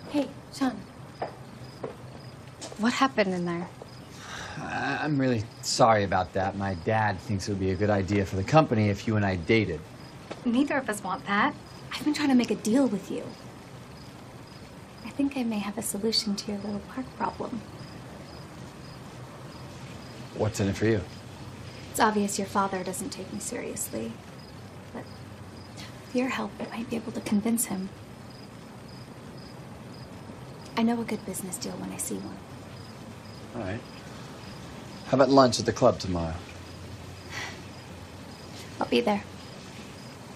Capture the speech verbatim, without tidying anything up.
Hey, Sean. What happened in there? I- I'm really sorry about that. My dad thinks it would be a good idea for the company if you and I dated. Neither of us want that. I've been trying to make a deal with you. I think I may have a solution to your little park problem. What's in it for you? It's obvious your father doesn't take me seriously. But with your help, I might be able to convince him. I know a good business deal when I see one. All right. How about lunch at the club tomorrow? I'll be there.